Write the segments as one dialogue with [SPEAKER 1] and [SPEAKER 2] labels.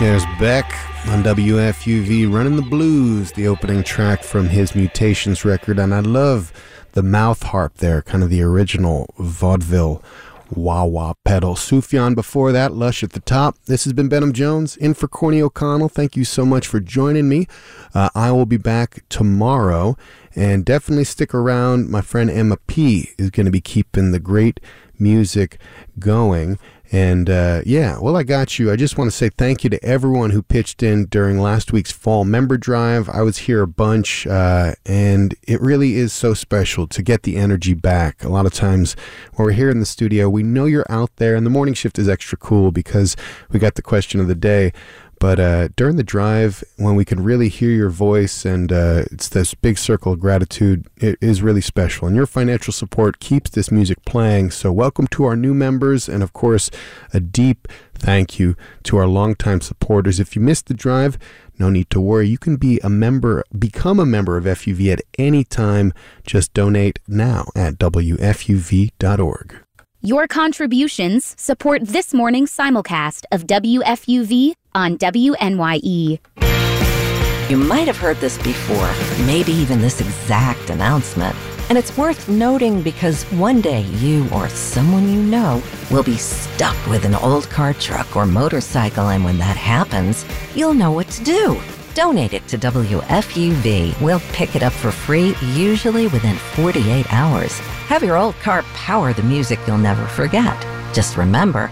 [SPEAKER 1] There's Beck on WFUV, Running the Blues, the opening track from his Mutations record. And I love the mouth harp there, kind of the original vaudeville wah-wah pedal. Sufjan before that, Lush at the top. This has been Benham Jones, in for Corny O'Connell. Thank you so much for joining me. I will be back tomorrow, and definitely stick around. My friend Emma P. is going to be keeping the great music going. And I got you. I just want to say thank you to everyone who pitched in during last week's fall member drive. I was here a bunch, and it really is so special to get the energy back. A lot of times when we're here in the studio, we know you're out there, and the morning shift is extra cool because we got the question of the day. But during the drive, when we can really hear your voice and it's this big circle of gratitude, it is really special. And your financial support keeps this music playing. So welcome to our new members. And of course, a deep thank you to our longtime supporters. If you missed the drive, no need to worry. You can become a member of FUV at any time. Just donate now at WFUV.org.
[SPEAKER 2] Your contributions support this morning's simulcast of WFUV on WNYE.
[SPEAKER 3] You might have heard this before, maybe even this exact announcement. And it's worth noting because one day you or someone you know will be stuck with an old car, truck, or motorcycle, and when that happens, you'll know what to do. Donate it to WFUV. We'll pick it up for free, usually within 48 hours. Have your old car power the music you'll never forget. Just remember,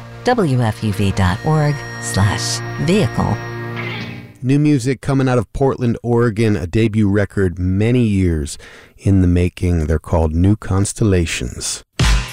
[SPEAKER 3] WFUV.org/vehicle.
[SPEAKER 1] New music coming out of Portland, Oregon, a debut record many years in the making. They're called New Constellations.